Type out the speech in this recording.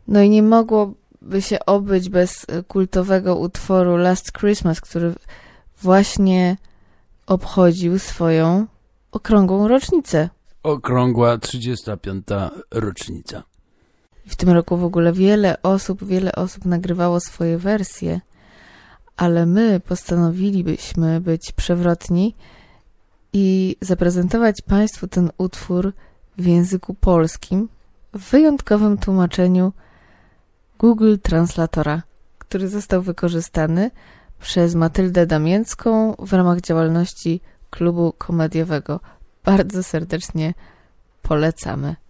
No i nie mogłoby się obyć bez kultowego utworu Last Christmas, który właśnie obchodził swoją okrągłą rocznicę. Okrągła 35. rocznica. W tym roku w ogóle wiele osób nagrywało swoje wersje, ale my postanowilibyśmy być przewrotni i zaprezentować Państwu ten utwór w języku polskim w wyjątkowym tłumaczeniu Google Translatora, który został wykorzystany przez Matyldę Damięcką w ramach działalności klubu komediowego. Bardzo serdecznie polecamy.